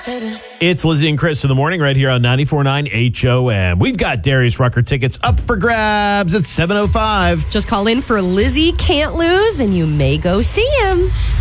It's Lizzie and Chris in the morning right here on 94.9 HOM. We've got Darius Rucker tickets up for grabs at 7:05. Just call in for Lizzie Can't Lose and you may go see him.